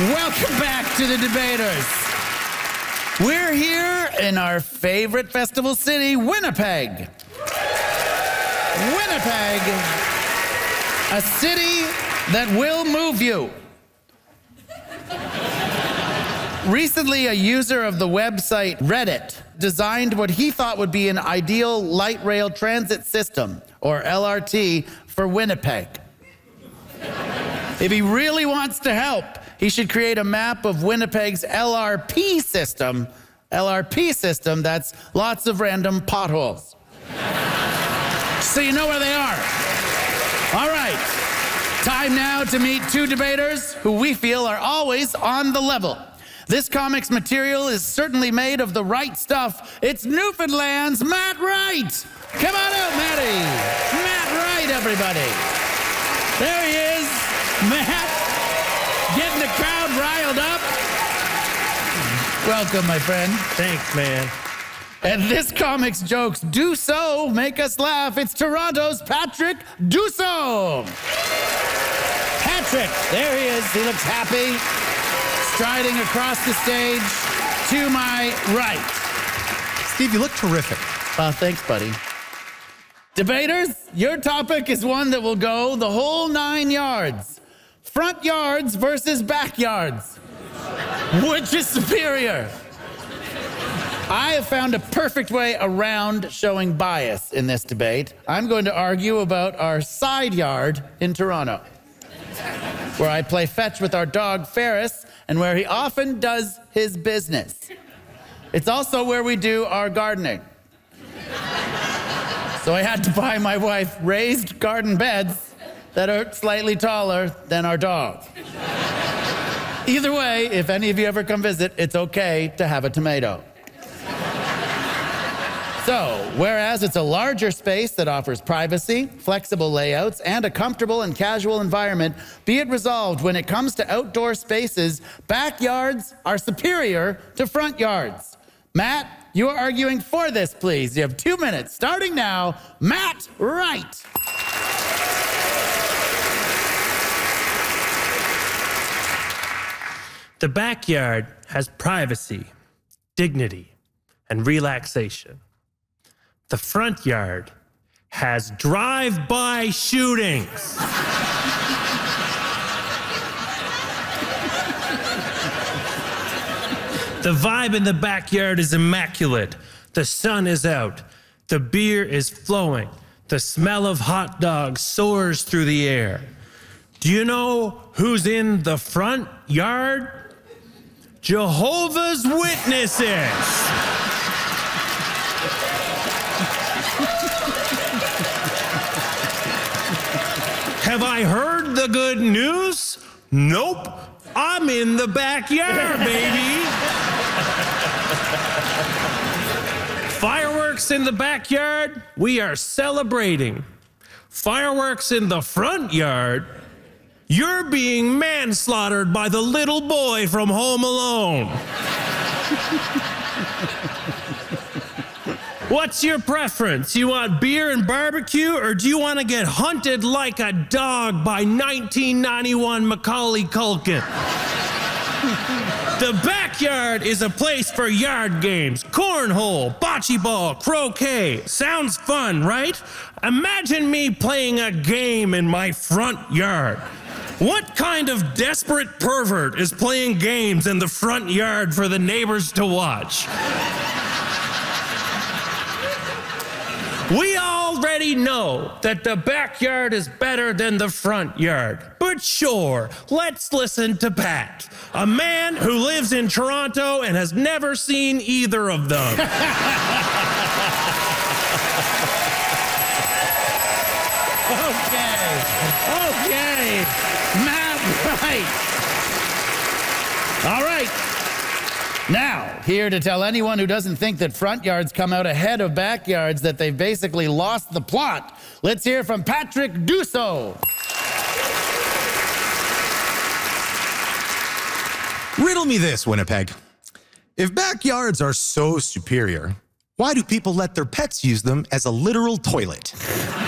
Welcome back to the Debaters. We're here in our favorite festival city, Winnipeg. Winnipeg, a city that will move you. Recently, a user of the website Reddit designed what he thought would be an ideal light rail transit system, or LRT, for Winnipeg. If he really wants to help, he should create a map of Winnipeg's LRP system. LRP system, that's lots of random potholes. So you know where they are. All right, time now to meet two debaters who we feel are always on the level. This comic's material is certainly made of the right stuff. It's Newfoundland's Matt Wright. Come on out, Matty. Matt Wright, everybody. There he is, Matt, getting the crowd riled up. Welcome, my friend. Thanks, man. And this comic's jokes do so make us laugh. It's Toronto's Patrick Dussault. Patrick, there he is. He looks happy, striding across the stage to my right. Steve, you look terrific. Thanks, buddy. Debaters, your topic is one that will go the whole 9 yards. Front yards versus backyards. Which is superior? I have found a perfect way around showing bias in this debate. I'm going to argue about our side yard in Toronto, where I play fetch with our dog Ferris and where he often does his business. It's also where we do our gardening. So I had to buy my wife raised garden beds that are slightly taller than our dog. Either way, if any of you ever come visit, it's okay to have a tomato. So, whereas it's a larger space that offers privacy, flexible layouts, and a comfortable and casual environment, be it resolved when it comes to outdoor spaces, backyards are superior to front yards. Matt, you are arguing for this, please. You have 2 minutes, starting now. Matt Wright. The backyard has privacy, dignity, and relaxation. The front yard has drive-by shootings. The vibe in the backyard is immaculate. The sun is out. The beer is flowing. The smell of hot dogs soars through the air. Do you know who's in the front yard? Jehovah's Witnesses. Have I heard the good news? Nope. I'm in the backyard, baby. Fireworks in the backyard, we are celebrating. Fireworks in the front yard, you're being manslaughtered by the little boy from Home Alone. What's your preference? You want beer and barbecue, or do you want to get hunted like a dog by 1991 Macaulay Culkin? The backyard is a place for yard games. Cornhole, bocce ball, croquet. Sounds fun, right? Imagine me playing a game in my front yard. What kind of desperate pervert is playing games in the front yard for the neighbors to watch? We already know that the backyard is better than the front yard. But sure, let's listen to Pat, a man who lives in Toronto and has never seen either of them. Okay. Matt Wright. All right. Now, here to tell anyone who doesn't think that front yards come out ahead of backyards that they've basically lost the plot, let's hear from Patrick Dussault. Riddle me this, Winnipeg. If backyards are so superior, why do people let their pets use them as a literal toilet?